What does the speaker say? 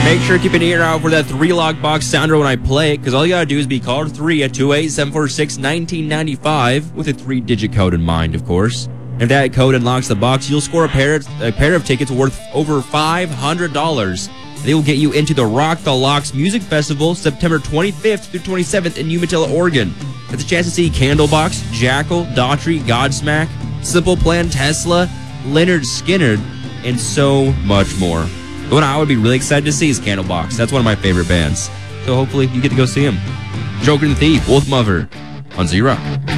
Make sure to keep an ear out for that 3-lockbox sounder when I play it, because all you gotta do is be called 3 at 28746-1995 with a 3-digit code in mind, of course. If that code unlocks the box, you'll score a pair of tickets worth over $500. They will get you into the Rock the Locks Music Festival September 25th through 27th in Umatilla, Oregon. That's a chance to see Candlebox, Jackal, Daughtry, Godsmack, Simple Plan, Tesla, Leonard Skinner, and so much more. The one I would be really excited to see is Candlebox. That's one of my favorite bands. So hopefully you get to go see them. Joker and the Thief, Wolf Mother on Z-Rock.